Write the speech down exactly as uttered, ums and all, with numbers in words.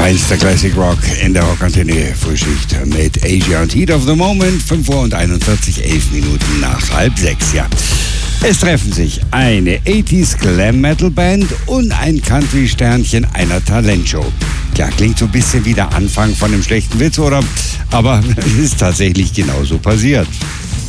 Reinster Classic Rock in der Rockantenne Frühschicht mit Asia und Heat of the Moment. fünf Uhr und einundvierzig, elf Minuten nach halb sechs, ja. Es treffen sich eine achtziger Glam Metal Band und ein Country-Sternchen einer Talentshow. Ja, klingt so ein bisschen wie der Anfang von einem schlechten Witz, oder? Aber es ist tatsächlich genauso passiert.